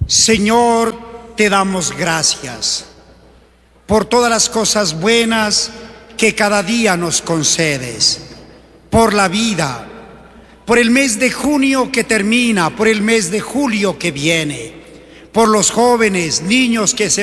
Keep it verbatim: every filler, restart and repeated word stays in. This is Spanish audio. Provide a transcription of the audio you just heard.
Señor, te damos gracias por todas las cosas buenas que cada día nos concedes, por la vida, por el mes de junio que termina, por el mes de julio que viene, por los jóvenes, niños que se